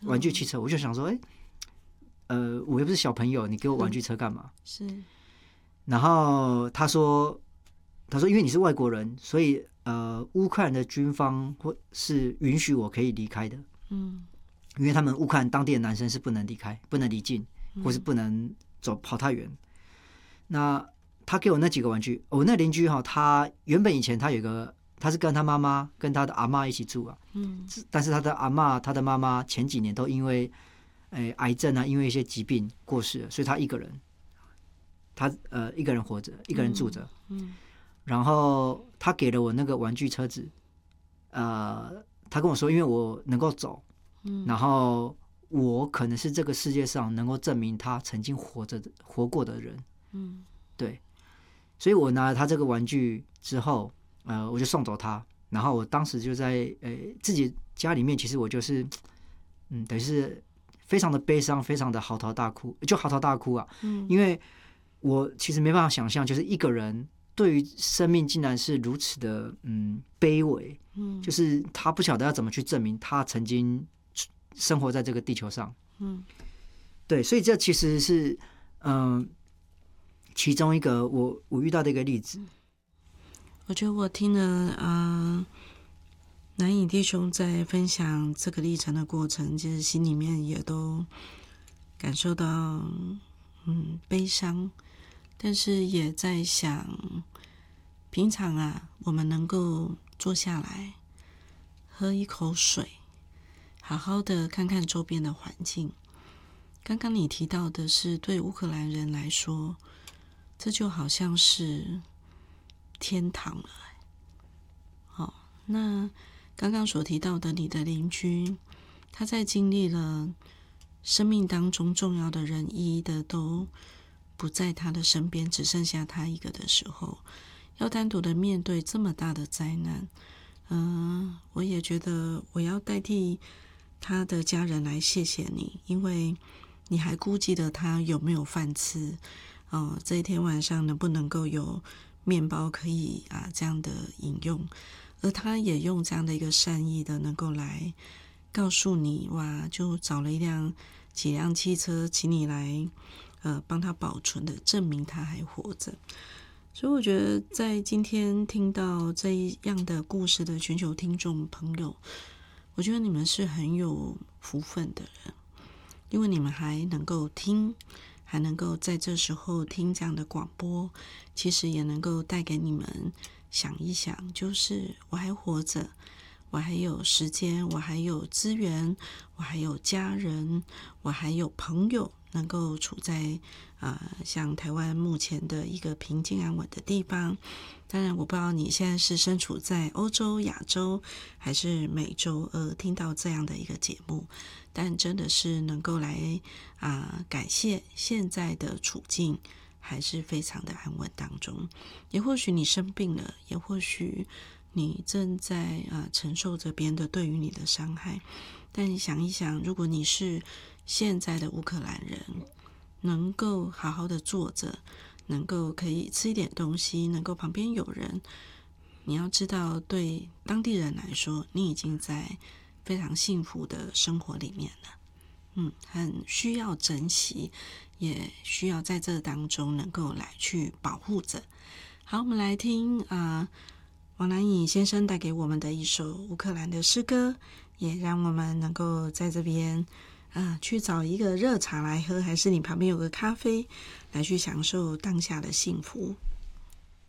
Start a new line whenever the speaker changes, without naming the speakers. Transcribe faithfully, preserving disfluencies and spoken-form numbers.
玩具汽车，我就想说，哎、欸，呃，我又不是小朋友，你给我玩具车干嘛？
是。
然后他说，他说因为你是外国人，所以呃，乌克兰的军方或是允许我可以离开的。嗯，因为他们乌克兰当地的男生是不能离开、不能离境，或是不能走跑太远。那他给我那几个玩具，我那邻居哈，他原本以前他有一个，他是跟他妈妈跟他的阿嬷一起住啊。嗯，但是他的阿嬷、他的妈妈前几年都因为，诶、癌症啊，因为一些疾病过世了，所以他一个人。他呃一个人活着，一个人住着，嗯，嗯然后他给了我那个玩具车子，呃，他跟我说，因为我能够走，嗯，然后我可能是这个世界上能够证明他曾经活着活过的人，嗯，对，所以我拿了他这个玩具之后，呃，我就送走他，然后我当时就在呃自己家里面，其实我就是，嗯，等于是非常的悲伤，非常的嚎啕大哭，就嚎啕大哭啊，嗯，因为。我其实没办法想象，就是一个人对于生命竟然是如此的嗯卑微，嗯，就是他不晓得要怎么去证明他曾经生活在这个地球上，嗯，对，所以这其实是嗯、呃、其中一个我我遇到的一个例子。
我觉得我听了啊，南影弟兄在分享这个历程的过程，其实心里面也都感受到嗯悲伤。但是也在想，平常啊，我们能够坐下来，喝一口水，好好的看看周边的环境。刚刚你提到的是，对乌克兰人来说，这就好像是天堂了。好，那刚刚所提到的你的邻居，他在经历了生命当中重要的人一一的都不在他的身边，只剩下他一个的时候，要单独的面对这么大的灾难，嗯、呃，我也觉得我要代替他的家人来谢谢你，因为你还顾忌的他有没有饭吃，哦，这一天晚上能不能够有面包可以啊这样的饮用，而他也用这样的一个善意的能够来告诉你，哇，就找了一辆几辆汽车，请你来。呃，帮他保存的，证明他还活着。所以我觉得，在今天听到这样的故事的全球听众朋友，我觉得你们是很有福分的人，因为你们还能够听，还能够在这时候听这样的广播，其实也能够带给你们想一想，就是我还活着，我还有时间，我还有资源，我还有家人，我还有朋友。能够处在啊、呃，像台湾目前的一个平静安稳的地方。当然，我不知道你现在是身处在欧洲、亚洲还是美洲，呃，听到这样的一个节目，但真的是能够来啊、呃，感谢现在的处境还是非常的安稳当中。也或许你生病了，也或许你正在啊、呃、承受着别人的对于你的伤害，但你想一想，如果你是现在的乌克兰人，能够好好的坐着，能够可以吃一点东西，能够旁边有人，你要知道，对当地人来说，你已经在非常幸福的生活里面了。嗯，很需要珍惜，也需要在这当中能够来去保护着。好，我们来听啊、呃，王南颖先生带给我们的一首乌克兰的诗歌，也让我们能够在这边。啊，去找一个热茶来喝，还是你旁边有个咖啡，来去享受当下的幸福。